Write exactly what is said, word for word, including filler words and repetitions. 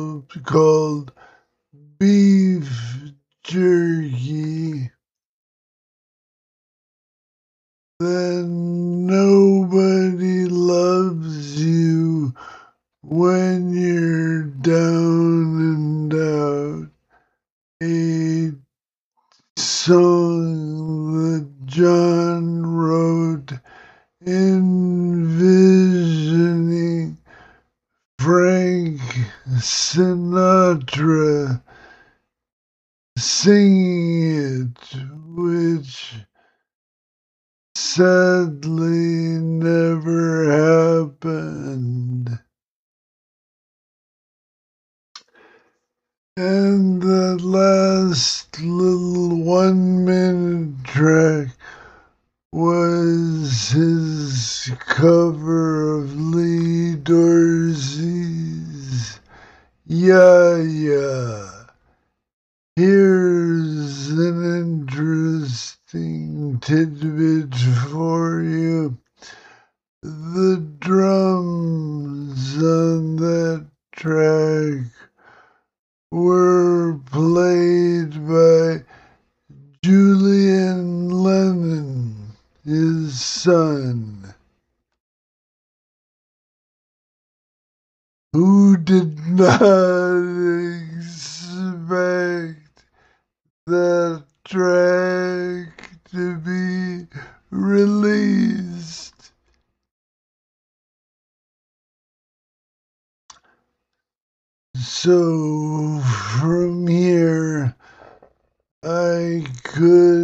called beef jerky, then nobody loves you when you're down and out. A song that John wrote envisioning Frank Sinatra singing it, which sadly never happened. And the last little one minute track was his cover of Lee Dorsey's Yeah Yeah. Here's an interesting tidbit for you. The drums on that track were played by Julian Lennon, his son, who did not expect that track to be released. So from here, I could